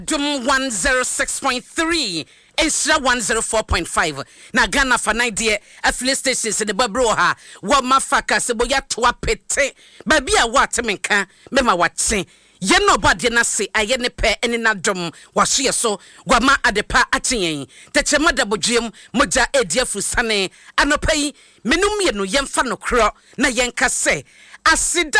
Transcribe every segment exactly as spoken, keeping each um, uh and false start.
Dum one oh six point three. Extra one oh four point five. Na Ghana for nine dear affiliate stations in the Babroha. What my faka se boya twa pete. Baby a wat menka. Mema wat se. Ye no body na se ayene pe eni na dom wahye so wama adepa atenyen teche madabo dwem moja edia fusane anopai menum ye no yemfa no kro na yenka se asida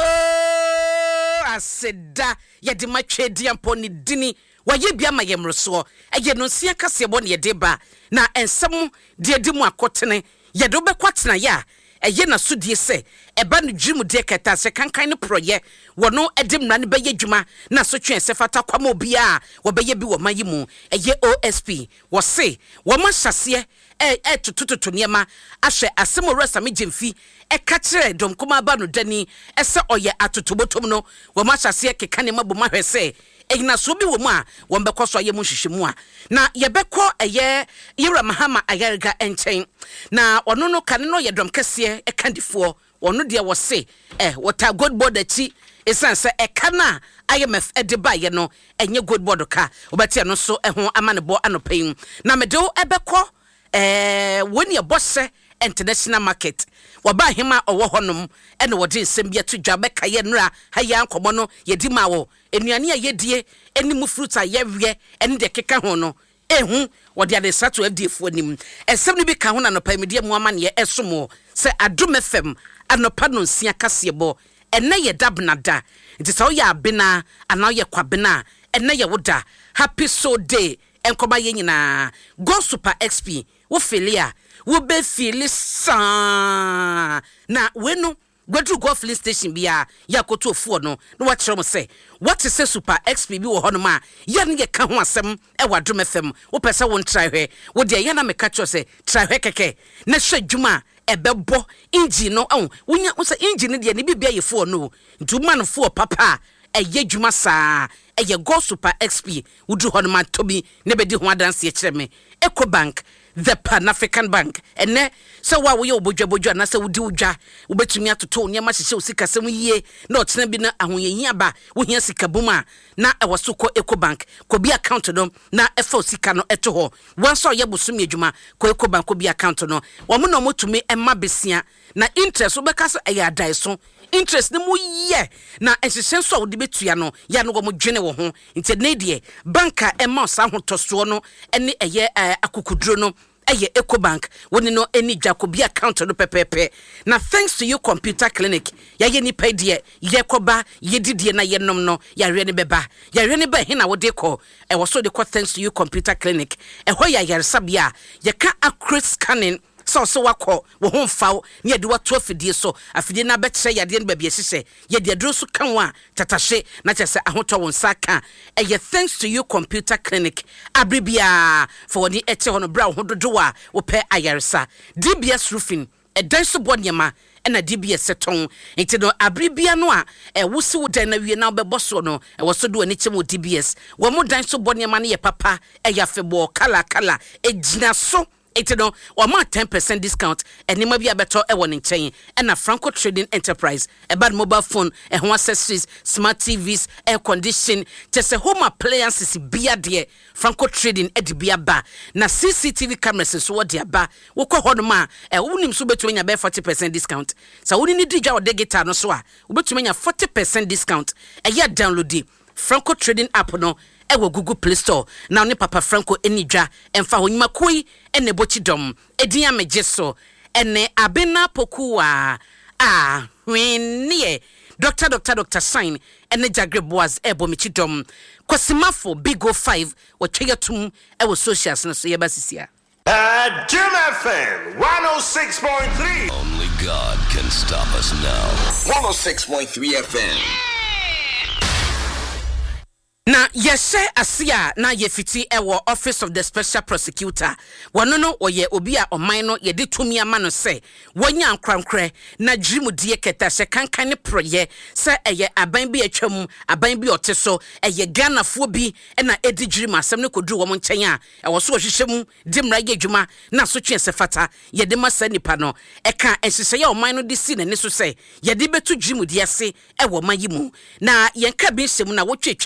asida ye de matwe dia mpo ni dini waye bia ma yemroso eye no sia kase bo ne ye deba na ensem de di mu akotene ye do be kwatena ya eye na sudie se eba no dwum de keta se kankan ne proye wono edim na ne beye dwuma na so twen se fata kwama obi a wo beye bi wo mayimu eye O S P wo se wo ma hyase e e tutututu niema ahwe asem orasa me jemfi e ka kire dom kuma ba no dani ese oye atotobotom no wo ma hyase keka ne mabo ma hwese egina so bi wo mu a wo mbekọ ye mu hwehwemu a na ye bekọ eye Yura Mahama Ayarga enchen na ono no kane no ye dom kese e kandifo ono de wo se eh water good board achi esan se e kana I M F edeba ye no enye good board ka obeti no so ehon amanebo anopayin na medo ebekọ eh woni e bosse international market waba hima owo honom ene wode nsem bia to dwa beka ye nra ha ya nkomo no ye di ma wo enuane a ye die eni mu fruit a ye wie ene de keka ho no ehu wode ade sato F D A fo nim esem ni bi ka ho na no pa medie mu ama ne esomo se Adom F M anopa no nsia kase bo ene ye dabnada nti se wo ya abena ana ye kwabena ene ye woda happy so day enkoba ye nyina go super X P wo filia wo be fili sa na wenu gwadu go filling station bia yakoto ofuo no no wa kire mo say what is super X P bi wo hono ma ye ne ye ka ho asem e wa Adom F M wo pese wo ntrai hwe wo de ye na me ka cho say trai hwe keke na hwe dwuma ebebo engine no oh wonya wo say engine de ne bibia ye fuo no ntuma no fuo papa eye dwuma saa eye go super X P wudu hono ma tobi ne bedi ho adanse ye kire me Ecobank the Pan African Bank ene so wa wo ye obodwa bodwa na se wudi wudwa wo betumi atoto nyema hyehye osika sem yie na otena bi na ahoyehia ba wo hia sika buma na e wasoko Ecobank ko bi account no na e fa osika no eto ho wan so ye bosum adwuma ko Ecobank ko bi account no wo mo no motumi emma besia na interest wo beka so e ya dai so interest ne mu ye na ehyehyɛ so wo de betua no ya no wo mo dwene wo ho nti ne de banka emma sa ho toso no ene eye akukuduro no eye Ecobank woni no eni Jacobi account no pepepe na thanks to you computer clinic ya ye ni pedie ye koba ye didie na ye nom no ya hwe ne beba ya hwe ne ba he na wo de ko e wo so de ko thanks to you computer clinic e ho ya yaresabia ye ka accurate scanning so so wako wo ho mfaw ne de wato afidie so afidie na betre yade ne ba bia hyehyɛ ye de aduro so kan wa tatahye na kyese ahoto won saka eye thanks to you computer clinic abribia for the eche hono bra ho dodo a wo pe ayaresa D B S roofing e dan so bonyema na D B S seton enti no abribia no a e wosi wo dan na wie na obebo so no e wo so do ani chem D B S wo mo dan so bonyema ne ye papa e ya febo kala kala e gina so eti no o ma ten percent discount enima bia beto e won nchen e na Franco Trading Enterprise e bad mobile phone e ho accessories smart T Vs air condition just home appliances bia de Franco Trading e di bia ba na C C T V cameras so wo de ba wo kɔ hɔ no ma e wonim so betu nya be forty percent discount sa woni ni digya o de guitar no so a wo betu nya forty percent discount e ya download Franco Trading app no ewo Google Play Store na ne papa Franco enidwa emfa honyima koi ene bochidom edin ameje so ene abena pokuwa ah hwenie doctor doctor doctor sign ene Jagre Boaz ebo michidom Kosimafo Big O five wo tweyatum ewo socials no so yebasisia Adom F M one oh six point three. Only God can stop us now. one oh six point three F M. Na yeshe asia na yefiti ewo Office of the Special Prosecutor wano no oye obi a oman no yede tumi ama no se wonya ankrankre na drimu die keta se kankan ne proye se eye aban bi atwam aban bi oteso eye Ghana fo bi na edi drimu asem ne kodru wo nchen a ewo so hwehwemu dimra ye dwuma na so twen se fata yede masa nipa no eka ehyehyɛ ya oman no de si na ne so se yede betu drimu die ase ewo mayimu na yenka bi hyem na wotwetwam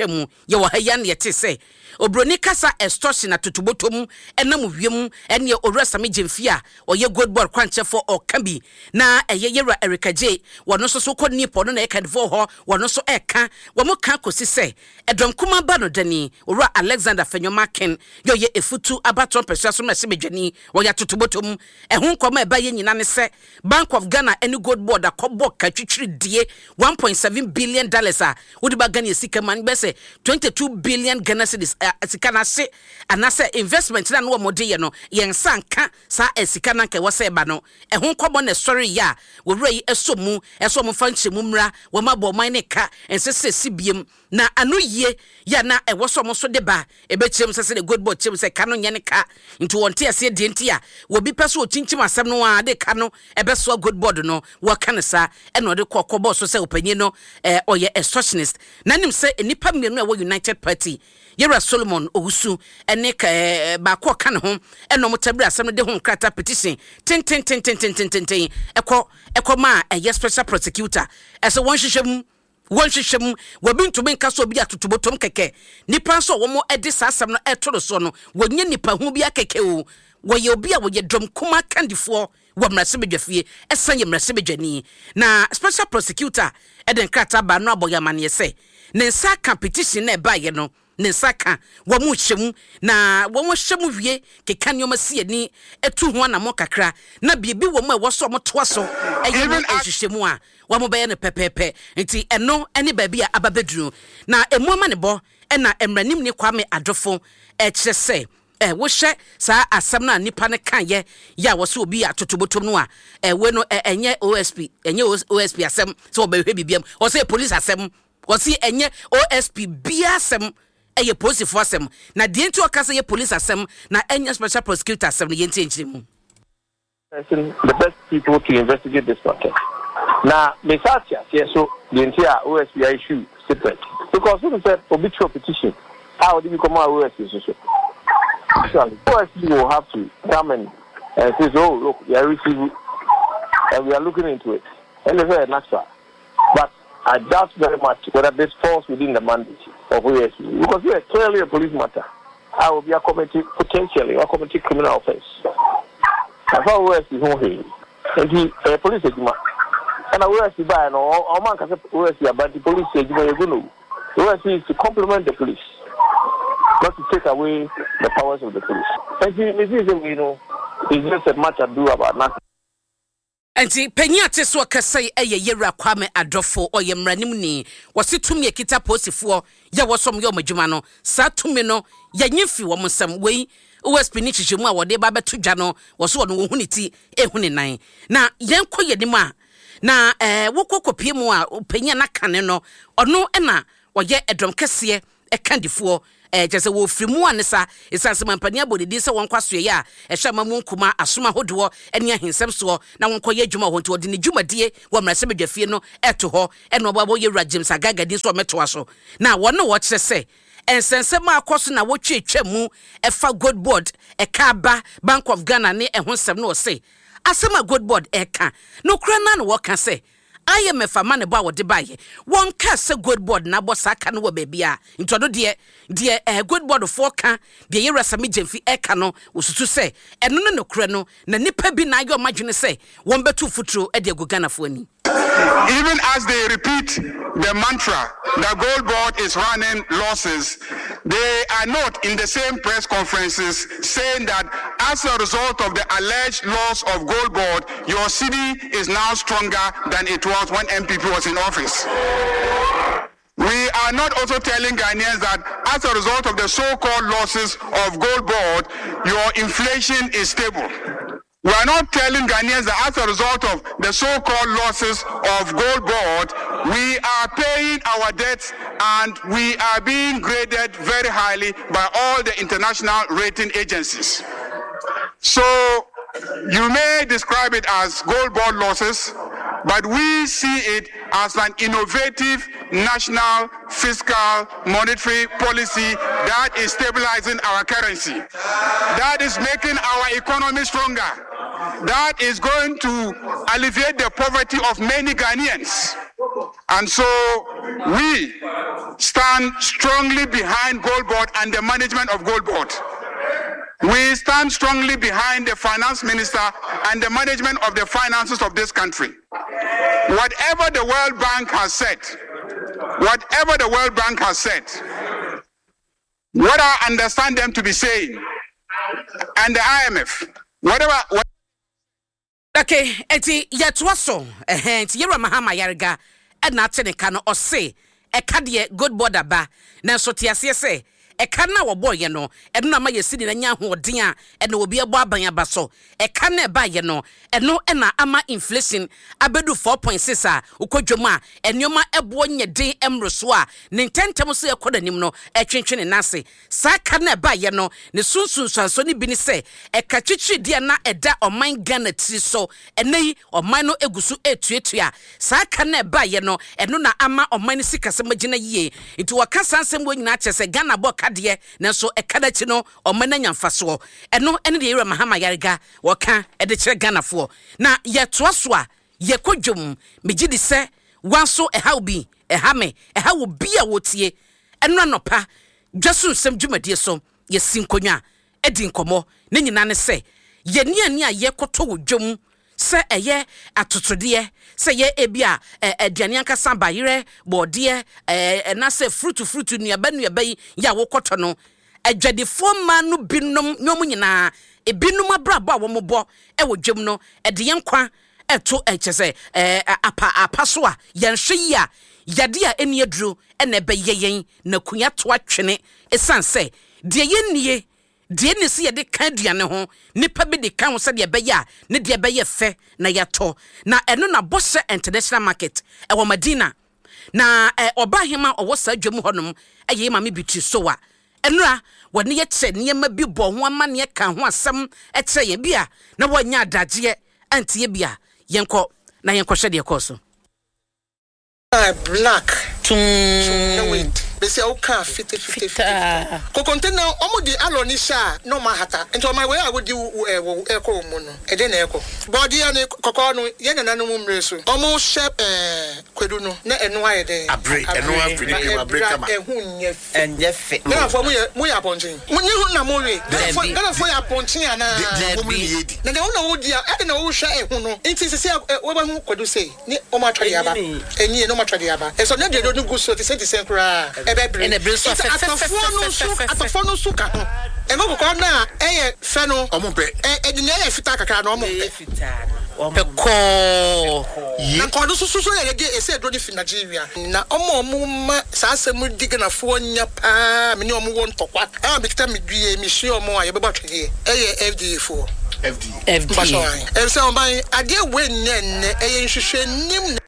ye wo ha ya ne yete say obroni kasa extortion atotobotom enam wiem ene oresa me jemfia oye gold board kwanche for okabi na eye yera Erica J wono so so kɔ nipo no na e kan for ho wono so e ka wo mo ka kosi say edom kuma ba no dani owura Alexander Fenyomaken yo ye efutu abaton pesua so mese medwani wo ya totobotom ehun kɔma e ba ye nyina ne se Bank of Ghana any gold board akɔbɔ katwitwiri die one point seven billion dollars a wodi ba Ghana sika man be say twenty-two billion Ghana cedis sika na se anase investment na no mode ye no yen sanka sa sika na nke wo se ba no ehun kɔbɔ na sorry ya wo rei esomu esomu fanche mumra wo mabɔ man ne ka ensese sibiem na anu yie ya na e wo so mo so de ba e be kyerem sese de gold board kyerem se ka no nye ne ka nti wonte ase de nti a wo bi pɛ so okyinkyim asɛm no a de ka no e be so gold board no wo ka ne sa e no de kɔkɔbɔ so se opanyi no eh oyɛ extortionist na nim se enipa mienu a wo United Party Yera Solomon Owusu ene ka ba ko ka ne ho eno motabri asem de ho krata petition tin tin tin tin tin tin tin ekɔ ekɔ ma a special prosecutor ese won hwehwem won hwehwem wabi ntumi nka so bi atotobotom keke nipa so wo mo edi sa asem no etoro so no wonye nipa hu bi akeke o wo ye obi a wo ye drum kuma kandifo wo mrase bedwafie esan ye mrase bedwani na special prosecutor eden krata ba no aboyamane se ne nsa competition na ba ye no ne saka wo mu hyem na wo mo hyem wie keka nyoma sie ni etu ho na mo kakra na biebi wo mo e wo so mo toa so eyi no ehyehyemu a wo mo be ye ne pepepe nti eno ene ba bia ababeduru na emu ama ne bo na emranim ni Kwame Adofo e kire se eh wo hye sa asem na nipa ne kan ye ya wo so obi atotobotom no a eh we no enye O S P enye O S P asem so obehwe bibiam o say police asem o say enye O S P bia asem eye police for asem na de enti o kasa ye police asem na enye special prosecutor asem ye enti enchire mu the best people to investigate this matter na mesatia so the entire O S P issue separate because we said obituary petition how do we come out O S P so actually O S P will have to come and uh, say oh look we are receiving and we are looking into it and it's very natural but I doubt very much whether this falls within the mandate of O S P because we are clearly a police matter. I will be a committee potentially a committee criminal offense. As far O S P who he and he a police agent and O S P by no or man can say O S P but the police agent you go O S P is to complement the police, not to take away the powers of the police. And this is you know it's just a matter do about nothing. Enti penyate so kasai eye Yera Kwame Adofo oye mranim ni wose tumi ekita posifo ya wosom yo madwuma no sa tumi no ya nyefi wo msam wei O S P ni chichemu a wode ba beto dwa no wose wono wo huniti ehune nan na yenko yenim a na eh wokokopie mu a penya na kane no ono na woye edom kese e kandifo eh jese wo frimu anesa esanse mampania bodidi se won kwaso ya e hwama mu nkuma asoma hodo ene ahensem so na won koye adwuma ho nti wode ne dwumadie wo mrase bedwafie no eto ho ene obabo Yera James Agagadi so meto aso na won wo kire se ensense ma akoso na wotwe twam efa gold board e ka ba Bank of Ghana ne ehonsem no se asema gold board e ka no kura na no wo ka se I am a famane ba wo de baye won ka se good board na bo saka no wo bebia ntodo de de eh good board for ka de Yera Sami Jemfi e ka no osusu se eno no nokure no na nipa bi na ayo madwene se won betu futuro e de agugana fo ani. Even as they repeat the mantra that gold board is running losses, they are not in the same press conferences saying that as a result of the alleged loss of gold board, your city is now stronger than it was when M P P was in office. We are not also telling Ghanaians that as a result of the so-called losses of gold board, your inflation is stable. We are not telling Ghanaians that as a result of the so-called losses of gold board, we are paying our debts and we are being graded very highly by all the international rating agencies. So you may describe it as gold board losses, but we see it as an innovative national fiscal monetary policy that is stabilizing our currency, that is making our economy stronger, that is going to alleviate the poverty of many Ghanaians. And so we stand strongly behind Gold Board and the management of Gold Board. We stand strongly behind the finance minister and the management of the finances of this country. Whatever the World Bank has said, whatever the World Bank has said, what I understand them to be saying, and the I M F, whatever. What okay, eti yetwaso, eh, eti Yera Mahama Yariga, edna teneka no ose, e kadie Gold Board aba, na so tiase se. E kana wo boy no e no ma yesidi na nya hoden a e na obi ebo aban aba so e kana e ba ye no e no e na ama inflation abedu four point six a ukodwom a enoma ebo nye den emroso a ne ntentem so ekoda nim no e twentwene nase sa kana e ba ye no ne sunsun sanso ni bi ni se e ka twitwi de na eda oman Ghana tri so enei oman no egusu etuetua sa kana e ba ye no e no na ama oman sikase magina yie nti waka sansem wo nyina kyese Ghana bo de na so ekadachi no omana nyamfaso eno ene de Yera Mahama Yariga woka e de kire Ganafo na yetoaso a yekodwom megidi se wanso e ha bi e ha me e ha wo bi a wotie eno anopa dwaso nsem dwumadie so ye sinkonwa edi nkomo ne nyina ne se ye ne ani a yekoto wo dwom se eye atotode se ye ebia aduane ankasa bayire bode e na se fruit fruit nuaba nuaba yi ya wokoto no adwadefo ma no binom nyom nyina e binom abrabo a wo mobo e wo dwom no e de yenkwa eto echese apa apa so a yenhwe yi a yade a eni aduro e na be yeyen na kunya to atwene esanse de yennie de ne se yede kan duane ho nipa bi de kan ho se de be ya ne de be ye fe na yato na eno na Bose International Market e wo Madina na e oba hema owo sa dwom honom eye ma me bitu so a eno a wone ye tre ne ma bi bo ho ama ne ka ho asem e tre ye bia na wonya adagye antie bia yenko na yenko hwe de koso black tum no wait bese o ka fifty fifty ko container omo di aloni sha no ma hata nto my way I would do e ko mu no e de na e ko body ani kokko no ye na nanu mu mre so omo shep eh kwedu no na eno aye de abre eno afri ke abre kama e hu nye fe enye fe na fo mu ye mu ya ponchen mu ni hu na mo we na fo ya ponchen ana mo ni yedi na de hu na wo di e de na wo hwa e hu no nti sese wo ba hu kwedu sei ni o ma twade aba enyi no ma twade aba e so na de do no guso te se te se kura and the breast of atofo su ka ho eno kokko na eye fe no omompe e de na eye fita kakra na omompe pe ko na kodo susu so ye de ese do ni fi Nigeria na omo omo ma sa asem diganafo nya pa me ni omo won tokwa e be kita me due me hye omo aye be batwe eye F D A fo F D A F D A e se on ban ade we nne eye nhwehwe nim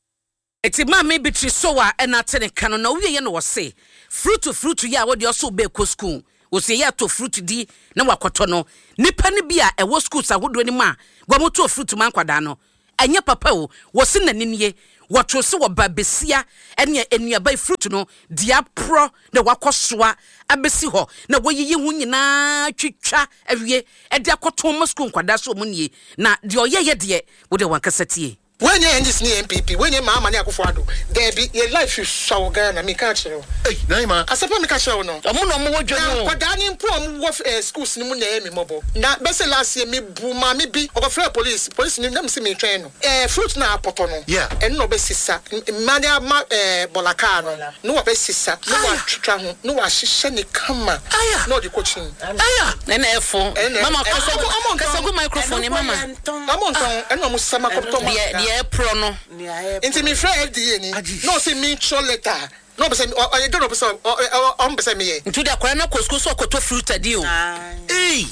eti ma me bitri so wa e na tene kanu na wiye no wo se fruit fruit ya wo de oso be ko school wo se ya to fruit di na wakoto no nipa ne bia e wo school sa hodo ni ma gwa to fruit man kwada no anya papa wo wo se naniniye wo to se wo babesia ene enuaba fruit no dia pro na wakosoa abesi ho na wo yiyi hu nyina twitwa awie e de akoto mo school kwada so mo nie na de oyeye de wo de wankasatie when you end this new M P P, when you mama ni akufado, there be your life is so Ghana. Me catch you. Hey, Naima. I suppose me catch you no. Amu no mo wodwo no. Kwa dani mpo amu wo schools ni mu na emi mobo. Na bese last year me buma me bi okofre police. Police ni nam se me train no. Eh fruit na apoto no. Yeah. En no be sisa. Mani ama eh bolaka no. No be sisa. No wa twitwa ho. No wa hihye ne kama. No de coaching. Aya. Na na efo. Mama kasa go kasa go microphone mama. Mama nton en no mo sama kopto ma. Yeah, pro no. Inti mi friend F D A ni. No say me show letter. No be say I don't know be say on be say me. Ntu da kwara na ko school so koto fruit adi o. Eh.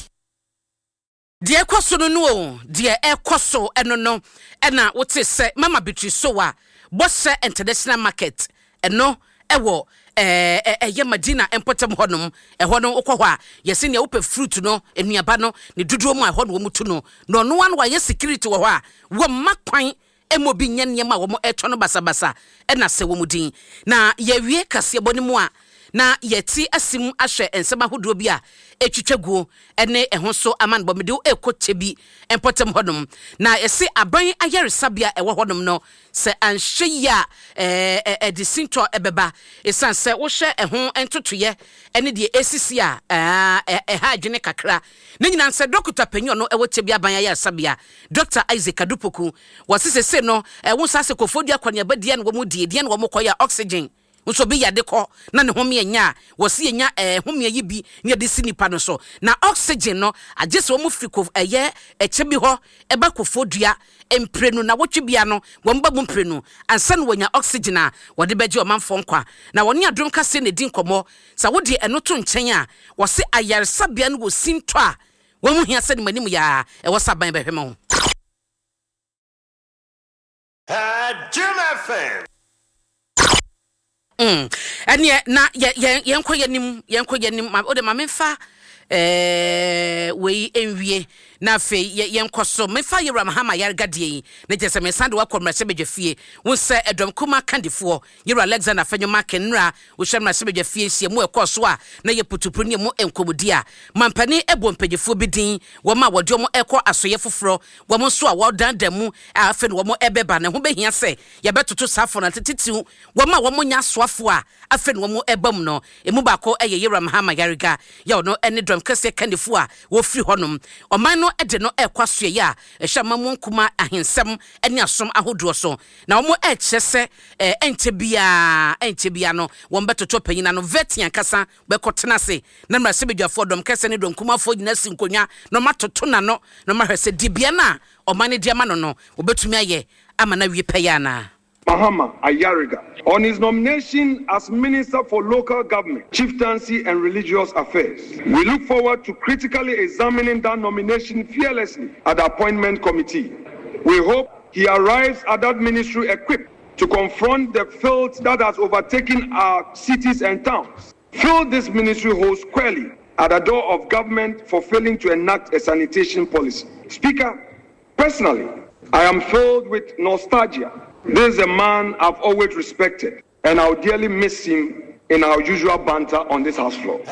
Die kwaso no no, die ekoso eno no. Ena wote say mama bitri so wa Bose International Market. Eno ewo eh eh ye Madina empotem honom e hono okwa yesi ne ope fruit no enuaba no ne duduo mu a hono mutu no no no wan wa ye security wo ha wo makwan emobi nyanyema wo mo eto no basabasa e na se wo mudin na ye wie kase boni mu a na yeti asim ahwe ensema hodo bi a etwitwaguo ene eho so aman bomede ekote bi empotem hodom na yesi aban ayaresabia ewo hodom no se anhwe ya eh edisinto ebeba esan se wo hwe eho entotoye ene de esisi a eh ha adwene kakra ne nyina se Doctor Penyo no ewo te bi aban ayaresabia Doctor Isaac Adupoku wasise se no ewo sase kofodua kwanya badie no wo mu die die no wo mokoya oxygen Uso be yadeko na ne home enya wosi enya eh home yi bi ne de sinipa no so na oxygen no agese wo mu friko eye eche bi ho eba kofodua emprenu na wotwe bia no wo mba mu mprenu ansa no wonya oxygen a wode beje o manfo nkwa na woni adom kase ne din komo sa wode eno to nchen a wose ayaresa bia no wo sinto a wo mu hia se ne manim ya e wo saban behwe mo Uh, Jim F M. Mm. And yet, na yenko yenim yenko yenim o de ma memfa eh we enwie na fe yenko so memfa Yera Mahama Yargadie na jese me sande wa komrase bedwafie wo se edom kuma kandifo Yera Alexander Fanyoma Kenra wo hwemrase bedwafie sie mu ekoso a na ye putupru ne mu enkomudi a mampani ebo mpagefo bidin wo ma wode mo eko asoye foforo wo mo so a wo dandamu a afe no wo mo ebeba na ho behia se ye betoto safo na tetitiu wo ma wo mo nya soafo a afe no wo mo ebam no emu ba ko eye Yera Mahama Yarga ya no ene dom kase kandifo a wo firi honom oman no ede no ekwaso ya ehwa mamu nkuma ahensem ene asom ahodo so na wo mo echese entebia entebia no wo mbetoto panyina no vetian kasa bekotena se na mrase bedwafo dom kase ne dom kuma fo nyina sinkonya no matoto na no no mahwese dibia na oman dia ma no no obetumi aye ama na wie payana Mahama Ayariga, on his nomination as Minister for Local Government, Chieftaincy and Religious Affairs. We look forward to critically examining that nomination fearlessly at the appointment committee. We hope he arrives at that ministry equipped to confront the filth that has overtaken our cities and towns. Fill this ministry hole squarely at the door of government for failing to enact a sanitation policy. Speaker, personally, I am filled with nostalgia. This is a man I've always respected, and I'll dearly miss him in our usual banter on this house floor.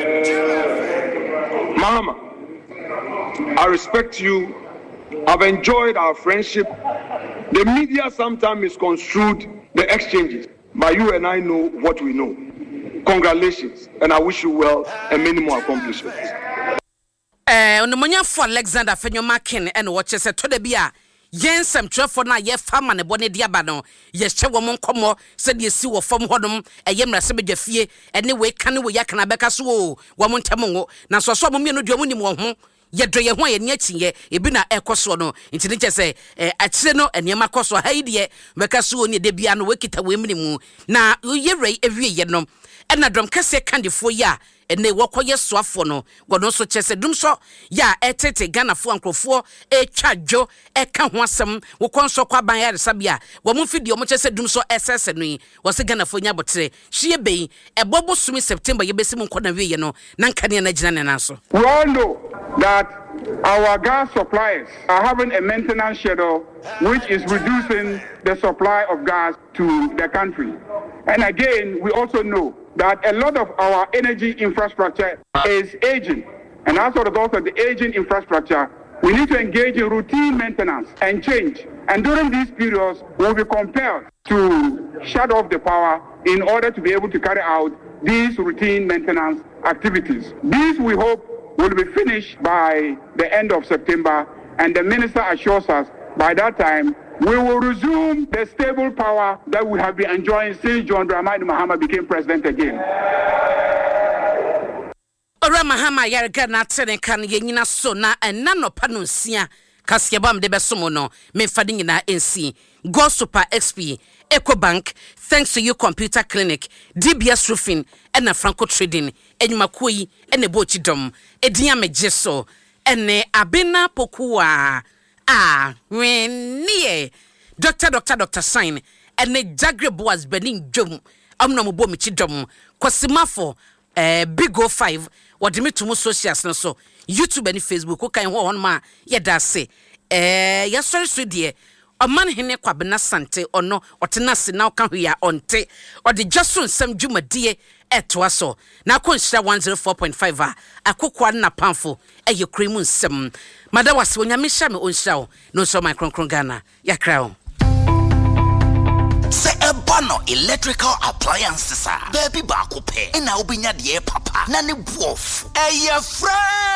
Mahama, I respect you. I've enjoyed our friendship. The media sometimes misconstrued the exchanges, but you and I know what we know. Congratulations, and I wish you well and many more accomplishments. Eh, on the money for Alexander Fanyoma Ken and watches a to the bia. Yensem twefo na ye fama ne bone dia ba no ye hye wo monkomo se de si wo fam hodom eye mrase bedwafie ene we kan we yakana beka so wo wo montem ngo na so so mo me no duo munim wo ho ye do ye ho ye ne achiye ebi na ekoso no nti ne chese eh akire no enema koso ha ide beka so ne de bia no we kita we mnimu na ye rei ewie ye no ena dom kase kandifo ya ene wokoye soafo no gono so chese dum so ya etete ganafo ankrofo e twadwo e ka ho asem wo konso kwa ban ya resabia wo mu fidi o mo chese dum so ss no yi wo se ganafo nya botre hie bei e bobo sumi September ye besi mu nkona wiye no na nkane na gina ne na so. We all know that our gas suppliers are having a maintenance schedule which is reducing the supply of gas to the country. And again, we also know that a lot of our energy infrastructure is aging. And as a result of the aging infrastructure, we need to engage in routine maintenance and change. And during these periods, we'll be compelled to shut off the power in order to be able to carry out these routine maintenance activities. These, we hope, will be finished by the end of September. And the minister assures us by that time, we will resume the stable power that we have been enjoying since John Dramani Mahama became president again. Ora Mahama Yarga na tene kan yenyina so na enna no panonsia kaskebam de besomo no memfade nyina ensi Go Super X P EcoBank, thanks to you Computer Clinic, D B S Roofing, and Franco Trading, and Makui, and a Bochidom, Edia Mejeso, and Abena Pokua. Ah, when near Doctor Doctor Doctor Sign, and the Jagreb was Benin Jum, Omnomo Michidom, Cosimafo, eh, Big O five, what Dimitumu Socials, no so, YouTube and Facebook, who can one ma, yet say, eh, yes, sorry, sweet dear. A man hene kwabena sante or no or tenasi now can we are on te or the just soon some juma dear ɛtoa so na konhyira one oh four point five a akokwa na pamfo ɛyɛ kremu nsɛm madawase onyame hya me onhyira wo no so my kronkron Ghana yakra wo Se ebano electrical appliances a baby ba ko pe na obinya de papa na ne buof eye fra